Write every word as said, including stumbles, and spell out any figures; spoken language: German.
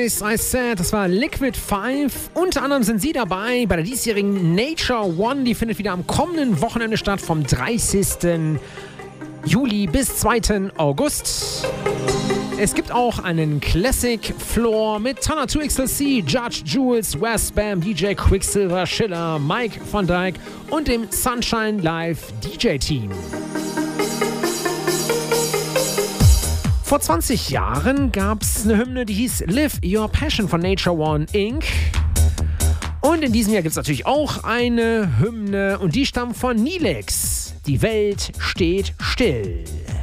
Twice I Said, das war Liquid Five. Unter anderem sind sie dabei bei der diesjährigen Nature One. Die findet wieder am kommenden Wochenende statt, vom dreißigsten Juli bis zweiten August. Es gibt auch einen Classic Floor mit Tana two X L C, Judge Jules, West Bam, D J Quicksilver, Schiller, Mike van Dijk und dem Sunshine Live D J-Team. Vor zwanzig Jahren gab es eine Hymne, die hieß Live Your Passion von Nature One Incorporated. Und in diesem Jahr gibt es natürlich auch eine Hymne und die stammt von Nilex. Die Welt steht still.